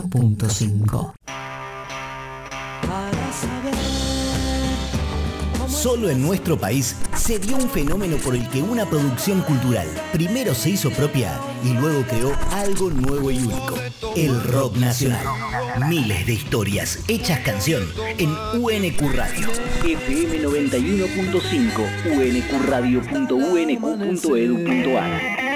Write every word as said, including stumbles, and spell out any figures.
punto cinco. Solo en nuestro país se dio un fenómeno por el que una producción cultural primero se hizo propia y luego creó algo nuevo y único: el rock nacional. Miles de historias hechas canción en U N Q Radio. F M noventa y uno punto cinco, u n q radio punto u n q punto e d u punto a r.